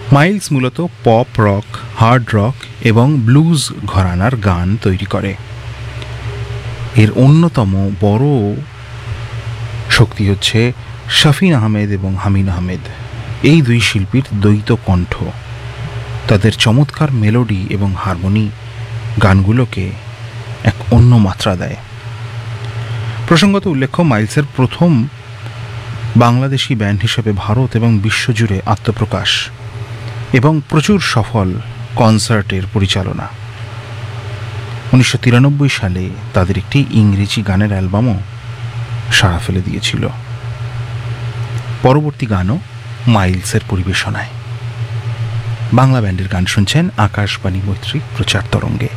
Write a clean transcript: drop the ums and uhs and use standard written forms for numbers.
Miles মূলত pop rock, hard rock এবং blues ঘরানার গান তৈরি করে। এর অন্যতম বড় শক্তি হচ্ছে শাফিন আহমেদ এবং হামিন আহমেদ। এই দুই শিল্পীর দ্বৈত কণ্ঠ, তাদের চমৎকার মেলোডি এবং হারমোনি গানগুলোকে এক অন্য মাত্রা দেয়। প্রসঙ্গত উল্লেখ্য, মাইলসের প্রথম বাংলাদেশি ব্যান্ড হিসেবে ভারত এবং বিশ্বজুড়ে আত্মপ্রকাশ এবং প্রচুর সফল কনসার্টের পরিচালনা। 1993 সালে তাদের একটি ইংরেজি গানের অ্যালবামও সাড়া ফেলে দিয়েছিল। পরবর্তী গানও মাইলসের পরিবেশনায়। বাংলা ব্যান্ডের গান শুনছেন আকাশবাণী মৈত্রী প্রচার তরঙ্গে।